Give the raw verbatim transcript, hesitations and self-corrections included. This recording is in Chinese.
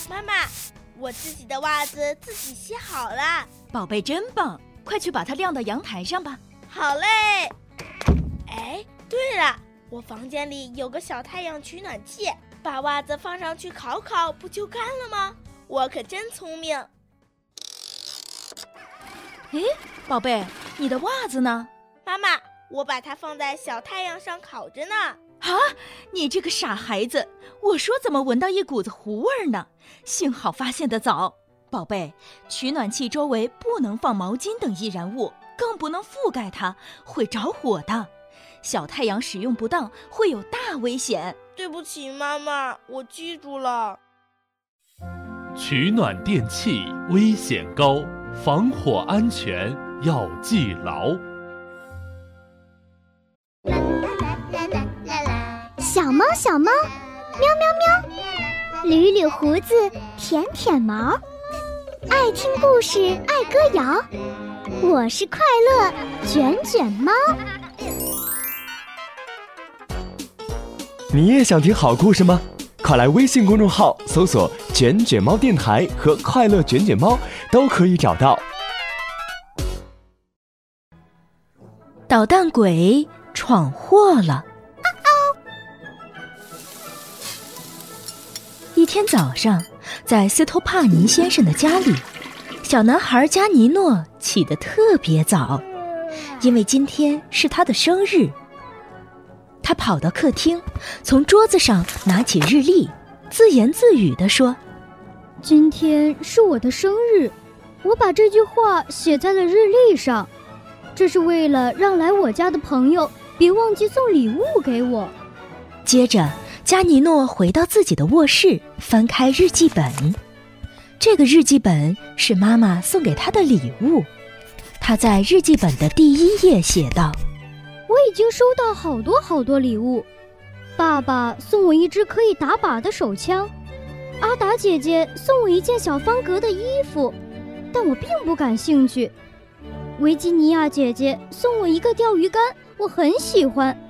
妈妈，我自己的袜子自己洗好了。 宝贝真棒，快去把它晾到阳台上吧。 好嘞。哎，对了，我房间里有个小太阳取暖器，把袜子放上去烤烤，不就干了吗？我可真聪明。 诶，宝贝，你的袜子呢？ 妈妈，我把它放在小太阳上烤着呢。 啊，你这个傻孩子，我说怎么闻到一股子糊味呢？幸好发现得早。宝贝，取暖器周围不能放毛巾等易燃物，更不能覆盖它，会着火的。小太阳使用不当会有大危险。 对不起妈妈，我记住了。 取暖电器危险高，防火安全要记牢。 小猫小猫，喵喵喵，捋捋胡子，舔舔毛，爱听故事，爱歌谣。我是快乐卷卷猫。 你也想听好故事吗？快来微信公众号搜索卷卷猫电台和快乐卷卷猫，都可以找到。 捣蛋鬼闯祸了。一天早上，在斯托帕尼先生的家里，小男孩加尼诺起得特别早，因为今天是他的生日。他跑到客厅，从桌子上拿起日历，自言自语地说： 今天是我的生日，我把这句话写在了日历上，这是为了让来我家的朋友别忘记送礼物给我。 接着加尼诺回到自己的卧室，翻开日记本。这个日记本是妈妈送给他的礼物。他在日记本的第一页写道： 我已经收到好多好多礼物，爸爸送我一支可以打靶的手枪，阿达姐姐送我一件小方格的衣服，但我并不感兴趣。维吉尼亚姐姐送我一个钓鱼竿，我很喜欢，